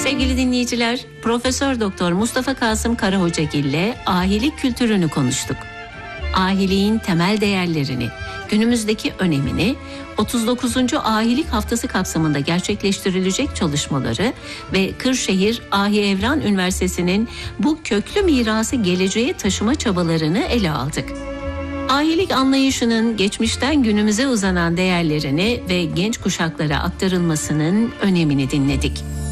Sevgili dinleyiciler, Profesör Doktor Mustafa Kasım Karahoçagil ile ahilik kültürünü konuştuk. Ahiliğin temel değerlerini, günümüzdeki önemini, 39. Ahilik Haftası kapsamında gerçekleştirilecek çalışmaları ve Kırşehir Ahi Evran Üniversitesi'nin bu köklü mirası geleceğe taşıma çabalarını ele aldık. Ahilik anlayışının geçmişten günümüze uzanan değerlerini ve genç kuşaklara aktarılmasının önemini dinledik.